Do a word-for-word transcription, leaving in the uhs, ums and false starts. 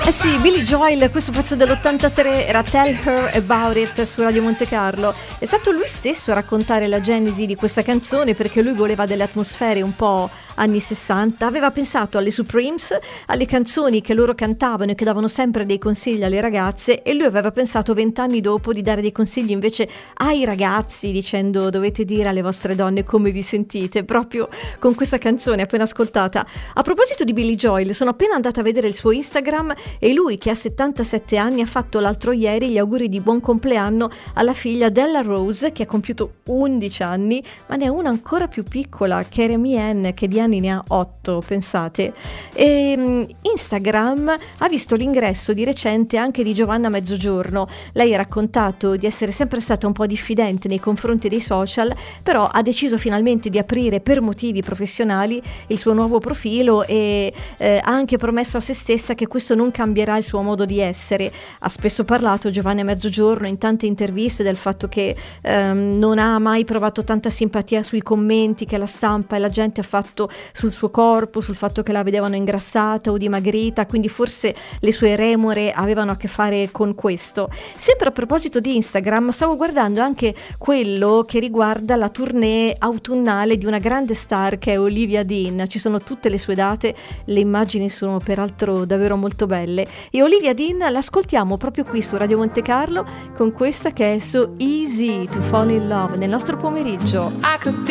Eh sì, Billy Joel, questo pezzo dell'ottantatré era Tell Her About It su Radio Monte Carlo. È stato lui stesso a raccontare la genesi di questa canzone, perché lui voleva delle atmosfere un po' anni sessanta, aveva pensato alle Supremes, alle canzoni che loro cantavano e che davano sempre dei consigli alle ragazze, e lui aveva pensato vent'anni dopo di dare dei consigli invece ai ragazzi, dicendo: dovete dire alle vostre donne come vi sentite, proprio con questa canzone appena ascoltata. A proposito di Billy Joel, sono appena andata a vedere il suo Instagram e lui, che ha settantasette anni, ha fatto l'altro ieri gli auguri di buon compleanno alla figlia Della Rose, che ha compiuto undici anni, ma ne ha una ancora più piccola, Keremy Ann, che di anni ne ha otto, pensate. E Instagram ha visto l'ingresso di recente anche di Giovanna Mezzogiorno. Lei ha raccontato di essere sempre stata un po' diffidente nei confronti dei social, però ha deciso finalmente di aprire per motivi professionali il suo nuovo profilo e eh, ha anche promesso a se stessa che questo non cambierà il suo modo di essere. Ha spesso parlato Giovanna Mezzogiorno in tante interviste del fatto che ehm, non ha mai provato tanta simpatia sui commenti che la stampa e la gente ha fatto sul suo corpo, sul fatto che la vedevano ingrassata o dimagrita, quindi forse le sue remore avevano a che fare con questo. Sempre a proposito di Instagram, stavo guardando anche quello che riguarda la tournée autunnale di una grande star che è Olivia Dean. Ci sono tutte le sue date, le immagini sono peraltro davvero molto belle, e Olivia Dean l'ascoltiamo proprio qui su Radio Monte Carlo con questa che è So Easy to Fall in Love nel nostro pomeriggio. I could be